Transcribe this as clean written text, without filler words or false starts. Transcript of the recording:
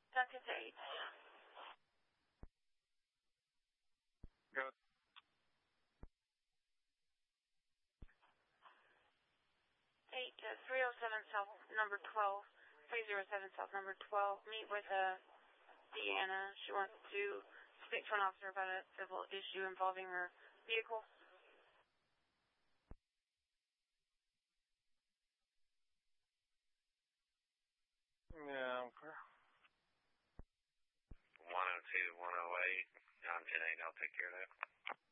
Duncan to 8. Good. 8 to 307 South number 12. 307 South number 12. Meet with Deanna. She wants to speak to an officer about a civil issue involving her vehicle. Yeah, I'm clear. 102, 108. I'm 10-8. I'll take care of that.